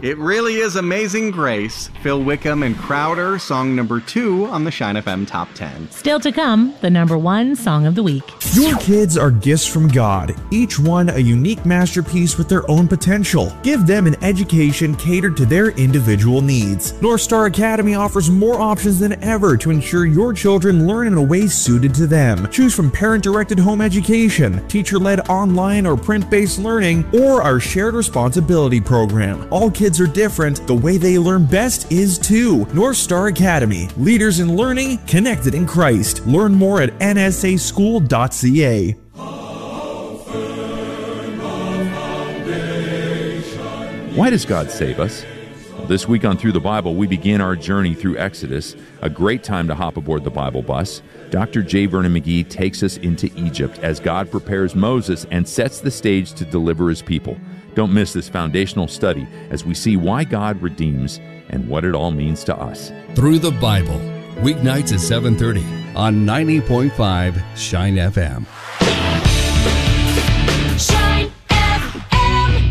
It really is Amazing Grace. Phil Wickham and Crowder, song number 2 on the Shine FM Top 10. Still to come, the number 1 song of the week. Your kids are gifts from God, each one a unique masterpiece with their own potential. Give them an education catered to their individual needs. North Star Academy offers more options than ever to ensure your children learn in a way suited to them. Choose from parent-directed home education, teacher-led online or print-based learning, or our shared responsibility program. All kids are different. The way they learn best is too. North Star Academy. Leaders in learning, connected in Christ. Learn more at nsaschool.ca. Why does God save us? This week on Through the Bible, we begin our journey through Exodus, a great time to hop aboard the Bible bus. Dr. J. Vernon McGee takes us into Egypt as God prepares Moses and sets the stage to deliver his people. Don't miss this foundational study as we see why God redeems and what it all means to us. Through the Bible, weeknights at 7:30 on 90.5 Shine FM. Shine FM.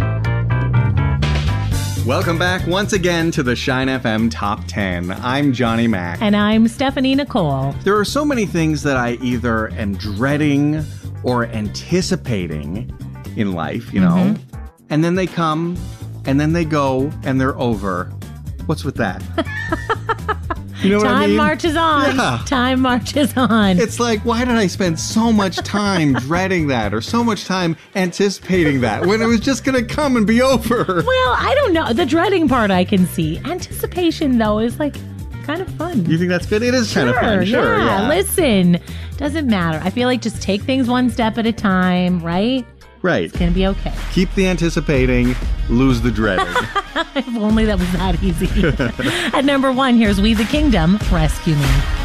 Welcome back once again to the Shine FM Top 10. I'm Johnny Mac. And I'm Stephanie Nicole. There are so many things that I either am dreading or anticipating in life, you know? And then they come, and then they go, and they're over. What's with that? You know what I mean? Time marches on. Yeah. Time marches on. It's like, why did I spend so much time dreading that or so much time anticipating that when it was just going to come and be over? Well, I don't know. The dreading part I can see. Anticipation, though, is like kind of fun. You think that's good? It is kind of fun. Sure, yeah. Listen, doesn't matter. I feel like just take things one step at a time, right? Right. It's going to be okay. Keep the anticipating, lose the dreading. If only that was that easy. At number 1, here's We the Kingdom, Rescue Me.